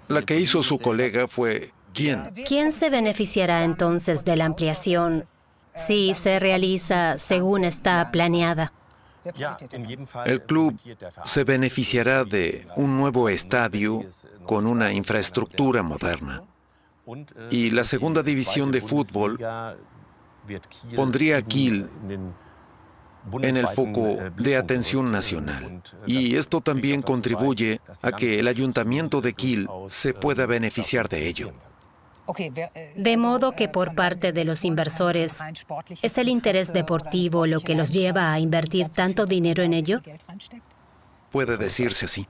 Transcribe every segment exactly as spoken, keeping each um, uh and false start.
La que hizo su colega fue ¿quién? ¿Quién se beneficiará entonces de la ampliación si se realiza según está planeada? El club se beneficiará de un nuevo estadio con una infraestructura moderna. Y la segunda división de fútbol pondría a Kiel en el foco de atención nacional. Y esto también contribuye a que el ayuntamiento de Kiel se pueda beneficiar de ello. De modo que por parte de los inversores, ¿es el interés deportivo lo que los lleva a invertir tanto dinero en ello? Puede decirse así.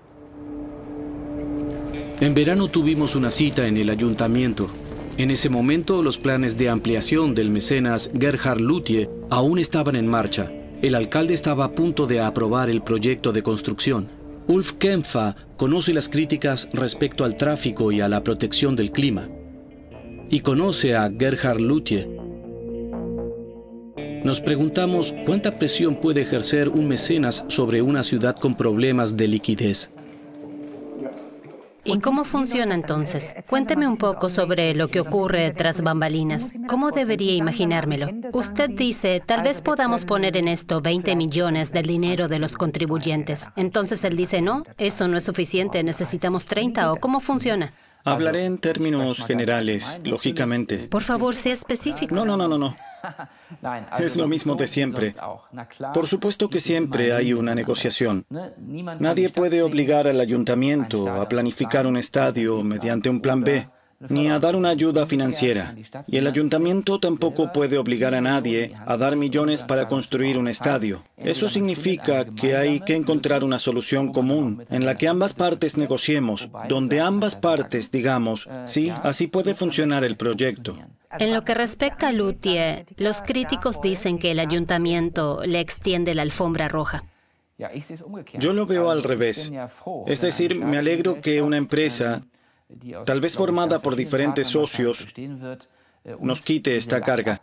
En verano tuvimos una cita en el ayuntamiento. En ese momento, los planes de ampliación del mecenas Gerhard Lutje aún estaban en marcha. El alcalde estaba a punto de aprobar el proyecto de construcción. Ulf Kempfa conoce las críticas respecto al tráfico y a la protección del clima. Y conoce a Gerhard Lutje. Nos preguntamos cuánta presión puede ejercer un mecenas sobre una ciudad con problemas de liquidez. ¿Y cómo funciona entonces? Cuénteme un poco sobre lo que ocurre tras bambalinas. ¿Cómo debería imaginármelo? Usted dice, tal vez podamos poner en esto veinte millones del dinero de los contribuyentes. Entonces él dice, no, eso no es suficiente, necesitamos treinta, ¿o cómo funciona? Hablaré en términos generales, lógicamente. Por favor, sea específico. No, no, no, no, no. Es lo mismo de siempre. Por supuesto que siempre hay una negociación. Nadie puede obligar al ayuntamiento a planificar un estadio mediante un plan B, ni a dar una ayuda financiera. Y el ayuntamiento tampoco puede obligar a nadie a dar millones para construir un estadio. Eso significa que hay que encontrar una solución común en la que ambas partes negociemos, donde ambas partes digamos, sí, así puede funcionar el proyecto. En lo que respecta a Lutje, los críticos dicen que el ayuntamiento le extiende la alfombra roja. Yo lo veo al revés. Es decir, me alegro que una empresa, tal vez formada por diferentes socios, nos quite esta carga.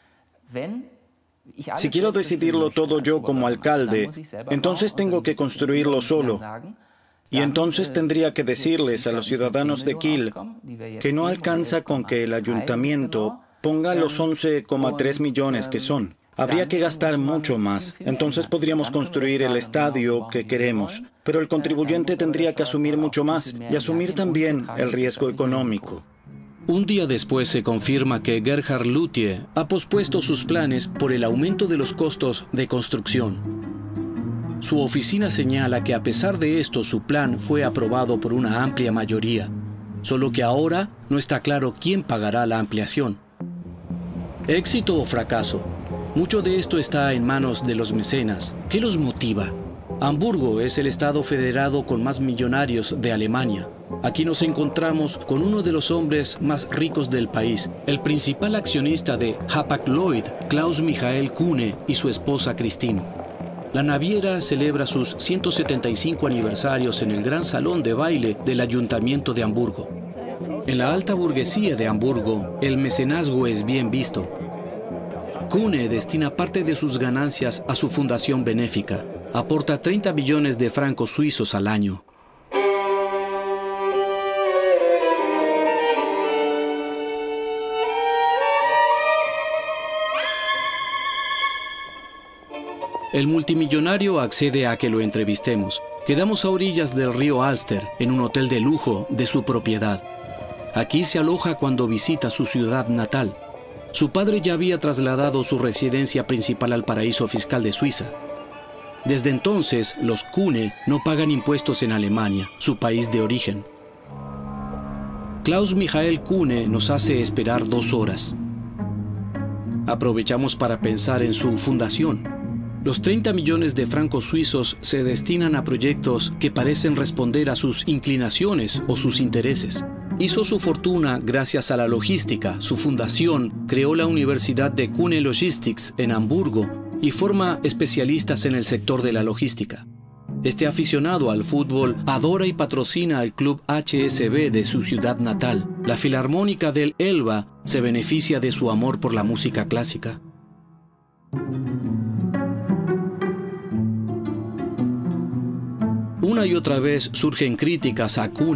Si quiero decidirlo todo yo como alcalde, entonces tengo que construirlo solo. Y entonces tendría que decirles a los ciudadanos de Kiel que no alcanza con que el ayuntamiento ponga los once coma tres millones que son. Habría que gastar mucho más. Entonces podríamos construir el estadio que queremos. Pero el contribuyente tendría que asumir mucho más y asumir también el riesgo económico. Un día después se confirma que Gerhard Lutje ha pospuesto sus planes por el aumento de los costos de construcción. Su oficina señala que a pesar de esto su plan fue aprobado por una amplia mayoría, solo que ahora no está claro quién pagará la ampliación. ¿Éxito o fracaso? Mucho de esto está en manos de los mecenas. ¿Qué los motiva? Hamburgo es el estado federado con más millonarios de Alemania. Aquí nos encontramos con uno de los hombres más ricos del país, el principal accionista de Hapag-Lloyd, Klaus-Michael Kühne, y su esposa Christine. La naviera celebra sus ciento setenta y cinco aniversarios en el gran salón de baile del Ayuntamiento de Hamburgo. En la alta burguesía de Hamburgo, el mecenazgo es bien visto. Kühne destina parte de sus ganancias a su fundación benéfica. Aporta treinta millones de francos suizos al año. El multimillonario accede a que lo entrevistemos. Quedamos a orillas del río Alster, en un hotel de lujo de su propiedad. Aquí se aloja cuando visita su ciudad natal. Su padre ya había trasladado su residencia principal al paraíso fiscal de Suiza. Desde entonces, los Kühne no pagan impuestos en Alemania, su país de origen. Klaus-Michael Kühne nos hace esperar dos horas. Aprovechamos para pensar en su fundación. Los treinta millones de francos suizos se destinan a proyectos que parecen responder a sus inclinaciones o sus intereses. Hizo su fortuna gracias a la logística. Su fundación creó la Universidad de Kühne Logistics en Hamburgo y forma especialistas en el sector de la logística. Este aficionado al fútbol adora y patrocina al club H S B de su ciudad natal. La Filarmónica del Elba se beneficia de su amor por la música clásica. Una y otra vez surgen críticas a Kühne